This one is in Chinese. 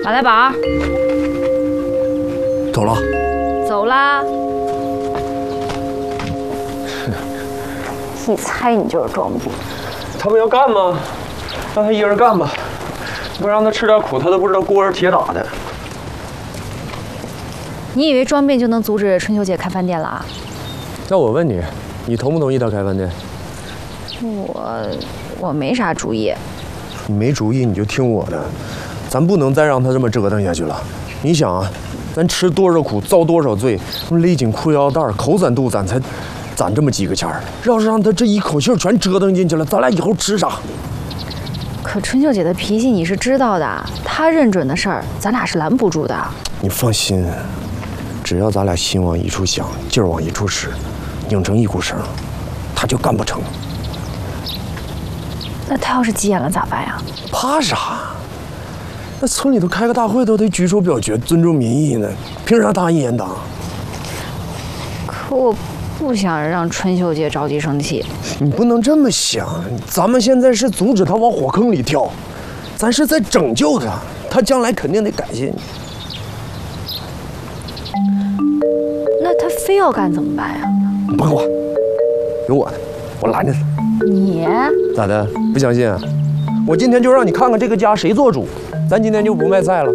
马来宝， 走了。 走啦。一猜你就是装逼。 他不要干吗？让他一人干吧，不让他吃点苦，他都不知道锅是铁打的。 你以为装病就能阻止春秋姐开饭店了啊？ 那我问你，你同不同意他开饭店？ 我没啥主意。 你没主意你就听我的，咱不能再让他这么折腾下去了。你想啊，咱吃多少苦，遭多少罪，勒紧裤腰带，口攒肚攒才攒这么几个钱儿。要是让他这一口气全折腾进去了，咱俩以后吃啥？ 可春秀姐的脾气你是知道的，她认准的事儿，咱俩是拦不住的。 你放心，只要咱俩心往一处想，劲儿往一处使，拧成一股绳，他就干不成。 那她要是急眼了咋办呀？ 怕啥？那村里头开个大会都得举手表决，尊重民意呢，凭啥他一言堂？ 可我不想让春秀姐着急生气。 你不能这么想，咱们现在是阻止他往火坑里跳，咱是在拯救他，他将来肯定得感谢你。 那她非要干怎么办呀？ 你甭管，有我的，我拦着他。 你咋的？不相信啊？我今天就让你看看这个家谁做主，咱今天就不卖菜了。